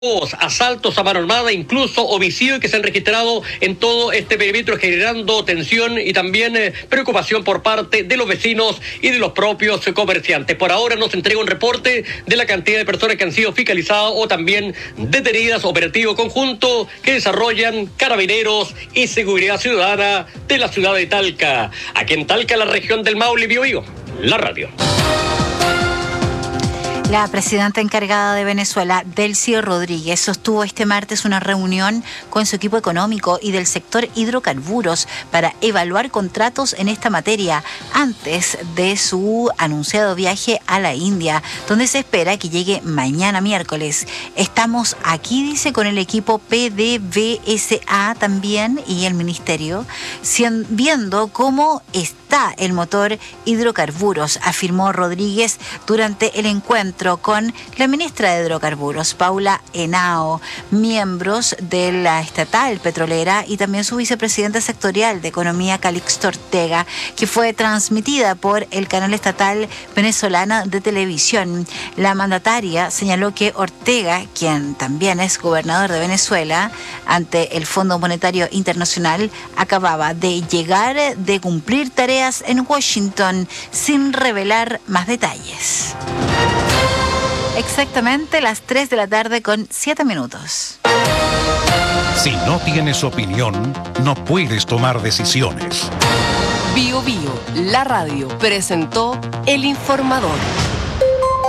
asaltos a mano armada, incluso homicidios que se han registrado en todo este perímetro, generando tensión y también preocupación por parte de los vecinos y de los propios comerciantes. Por ahora no se entrega un reporte de la cantidad de personas que han sido fiscalizadas o también detenidas, operativo conjunto que desarrollan Carabineros y Seguridad Ciudadana de la ciudad de Talca. Aquí en Talca, la región del Maule, Biobío, la radio. La presidenta encargada de Venezuela, Delcy Rodríguez, sostuvo este martes una reunión con su equipo económico y del sector hidrocarburos para evaluar contratos en esta materia antes de su anunciado viaje a la India, donde se espera que llegue mañana miércoles. Estamos aquí, dice, con el equipo PDVSA también y el ministerio, viendo cómo está el motor hidrocarburos, afirmó Rodríguez durante el encuentro con la ministra de Hidrocarburos, Paula Henao, miembros de la estatal petrolera y también su vicepresidenta sectorial de Economía, Calixto Ortega, que fue transmitida por el canal estatal venezolana de televisión. La mandataria señaló que Ortega, quien también es gobernador de Venezuela, ante el Fondo Monetario Internacional, acababa de llegar de cumplir tareas en Washington sin revelar más detalles. Exactamente las 3 de la tarde con 7 minutos. Si no tienes opinión, no puedes tomar decisiones. Bio Bio, la radio, presentó El Informador.